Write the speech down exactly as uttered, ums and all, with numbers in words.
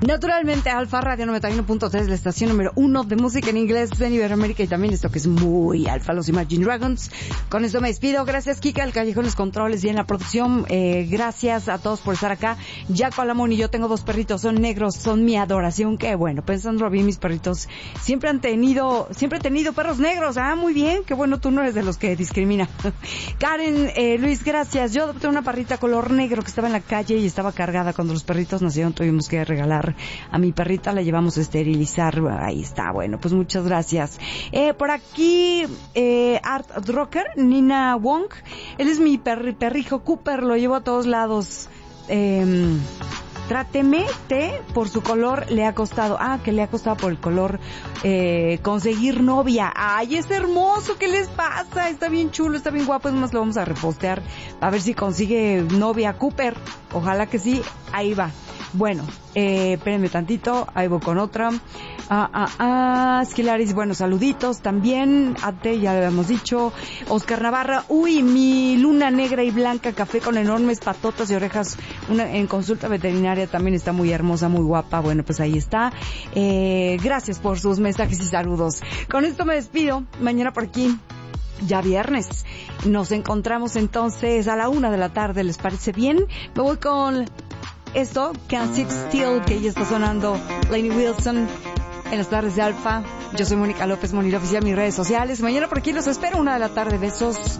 Naturalmente, Alfa Radio noventa y uno punto tres, la estación número uno de música en inglés en Iberoamérica, y también esto que es muy alfa, los Imagine Dragons. Con esto me despido. Gracias, Kika, el Callejón, los controles y en la producción. Eh, gracias a todos por estar acá. Jaco Alamón y yo tengo dos perritos, son negros, son mi adoración. Qué bueno, pensándolo bien, mis perritos siempre han tenido, siempre he tenido perros negros. Ah, muy bien, qué bueno, tú no eres de los que discrimina. Karen, eh, Luis, gracias. Yo adopté una perrita color negro que estaba en la calle y estaba cargada. Cuando los perritos nacieron tuvimos que regalar a mi perrita, la llevamos a esterilizar. Ahí está, bueno, pues muchas gracias. Eh, por aquí, eh, Art Rocker, Nina Wong, él es mi perri, perrijo Cooper, lo llevo a todos lados. Eh, Tráteme, té, por su color le ha costado, ah, que le ha costado por el color, eh, conseguir novia. Ay, es hermoso, ¿qué les pasa? Está bien chulo, está bien guapo, es más, lo vamos a repostear, a ver si consigue novia Cooper, ojalá que sí, ahí va. Bueno, eh, espérenme tantito, ahí voy con otra. Ah, ah, ah, Esquilaris, bueno, saluditos también. Ate, ya lo habíamos dicho. Oscar Navarra, uy, mi luna negra y blanca, café con enormes patotas y orejas, una en consulta veterinaria, también está muy hermosa, muy guapa. Bueno, pues ahí está. Eh, gracias por sus mensajes y saludos. Con esto me despido. Mañana por aquí, ya viernes, nos encontramos entonces a la una de la tarde. ¿Les parece bien? Me voy con esto, Can't Sit Still, que ya está sonando Lainey Wilson en las tardes de Alfa. Yo soy Mónica López, Monil Oficial, mis redes sociales. Mañana por aquí los espero, una de la tarde. Besos.